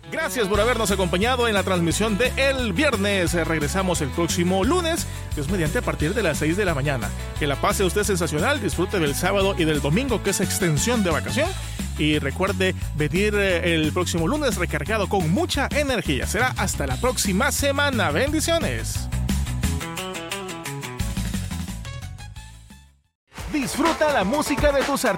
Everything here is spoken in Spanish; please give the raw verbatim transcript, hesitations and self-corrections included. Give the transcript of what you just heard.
Gracias por habernos acompañado en la transmisión de El Viernes. Regresamos el próximo lunes, Dios mediante, a partir de las seis de la mañana. Que la pase usted sensacional, disfrute del sábado y del domingo, que es extensión de vacación. Y recuerde venir el próximo lunes recargado con mucha energía. Será hasta la próxima semana. Bendiciones. Disfruta la música de tus artistas.